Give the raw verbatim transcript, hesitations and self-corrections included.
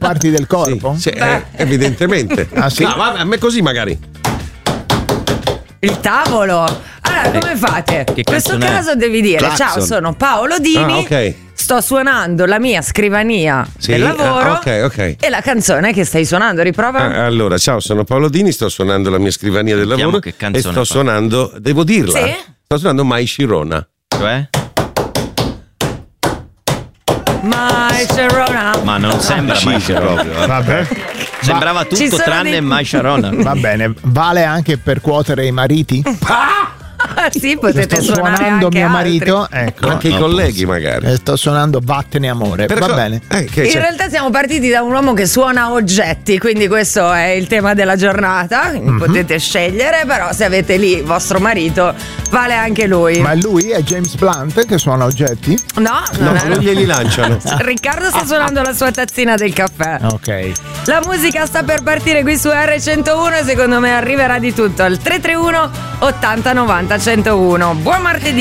parti del corpo? Sì, sì, eh, evidentemente. Ah, sì? No, vabbè, a me così magari. Il tavolo. Allora, come fate? In questo canzone è? caso devi dire: Claxon. ciao, sono Paolo Dini. Ah, ok. Sto suonando la mia scrivania Sì, del lavoro. eh, ok, ok. E la canzone che stai suonando, riprova. Ah, allora, ciao, sono Paolo Dini, sto suonando la mia scrivania del Sentiamo lavoro che canzone e sto fa. suonando, devo dirla, Sì? sto suonando Mai Sharona. Cioè? My Sharona. Ma non sembra mai proprio. eh. Vabbè. Sembrava Ci tutto sono tranne dei- mai Sharona. Va bene, vale anche per cuotere i mariti? Sì, Se potete sto suonare suonando anche mio altri. marito, ecco. Anche i colleghi magari. Eh, sto suonando Vattene amore. Per Va co- bene. Eh, che In c'è? realtà siamo partiti da un uomo che suona oggetti, quindi questo è il tema della giornata. Mhm. Potete scegliere, però se avete lì vostro marito, vale anche lui. Ma lui è James Blunt che suona oggetti? No, No, non è- non glieli lanciano. Riccardo sta suonando la sua tazzina del caffè. Ok. La musica sta per partire qui su erre centouno e secondo me arriverà di tutto al tre tre uno ottanta novanta centouno. Buon martedì!